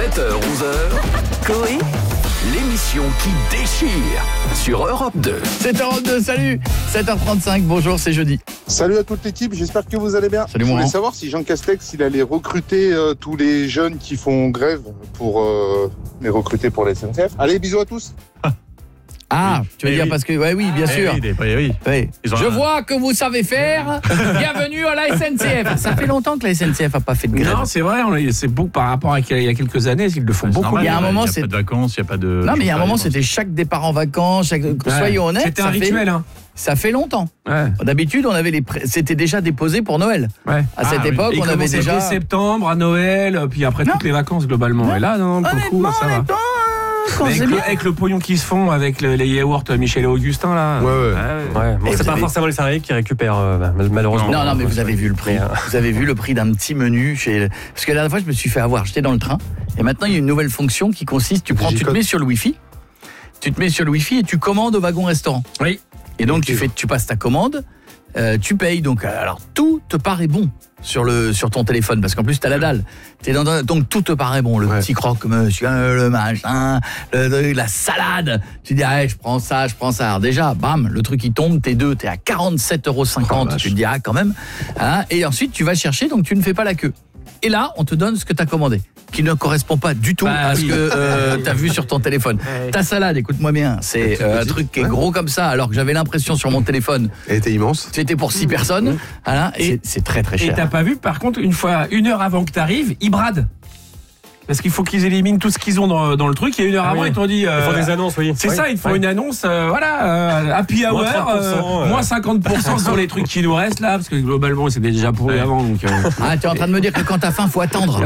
7h-11h, Coé, l'émission qui déchire sur Europe 2. C'est Europe 2, salut 7h35, bonjour, c'est jeudi. Salut à toute l'équipe, j'espère que vous allez bien. Salut, Je mon voulais grand. savoir si Jean Castex il allait recruter tous les jeunes qui font grève pour les recruter pour la SNCF. Allez, bisous à tous. Ah, Oui. tu veux Eh dire oui. parce que, oui, bien sûr. Oui. Oui. Ils ont Je un- vois que vous savez faire. Bienvenue à la SNCF. Ça fait longtemps que la SNCF a pas fait de grève. Non, c'est vrai, c'est beaucoup par rapport à il y a quelques années, ils le font beaucoup. normal, Il y a un moment, il y a c'est- pas de vacances, il n'y a pas de... Non, mais il y a un moment, c'était chaque départ en vacances. Soyons honnêtes, C'était un ça fait- rituel, hein. Ça fait longtemps. Ouais. D'habitude, on avait c'était déjà déposé pour Noël. Ouais. À cette oui. époque, Et on avait commençait déjà. dès septembre, à Noël, puis après Non. toutes les vacances globalement. Et là, non, pour le coup, ça va. quand c'est bien. Avec le pognon qui se font avec les yaourts Michel et Augustin, là. Ouais, bon, Et c'est vous pas avez- forcément les salariés qui récupèrent, malheureusement. Non, mais vous avez vu le prix. Mais, Vous avez vu le prix d'un petit menu chez. Parce que la dernière fois, je me suis fait avoir. J'étais dans le train. Et maintenant, il y a une nouvelle fonction qui consiste tu te mets sur le Wi-Fi. Tu te mets sur le Wi-Fi et tu commandes au wagon restaurant. Oui. Et donc, tu passes ta commande. Tu payes. Donc, alors, tout te paraît bon sur ton téléphone. Parce qu'en plus, tu as la dalle. Donc, tout te paraît bon. Le petit croque-monsieur, le machin, la salade. Tu dis, ah, je prends ça. Alors déjà, bam, le truc, il tombe. T'es à 47,50 €. Tu te dis, ah, quand même. Hein, et ensuite, tu vas chercher. Donc, tu ne fais pas la queue. Et là, on te donne ce que tu as commandé, qui ne correspond pas du tout à ce que tu as vu sur ton téléphone. Ta salade, écoute-moi bien, c'est un truc qui est gros comme ça, alors que j'avais l'impression sur mon téléphone, Elle était immense. c'était pour 6 personnes. Voilà, et c'est très très Et cher. t'as pas vu, par contre, une heure avant que t'arrives, ils bradent. Parce qu'il faut qu'ils éliminent tout ce qu'ils ont dans le truc. Et une heure avant, oui. ils t'ont dit. Ils font des annonces, oui. C'est ça, ils font une annonce, happy hour, Moins 30%, moins 50% sur les trucs qui nous restent là, parce que globalement, c'était déjà pourri avant. Donc, Ah, tu es en train de me dire que quand t'as faim, faut attendre.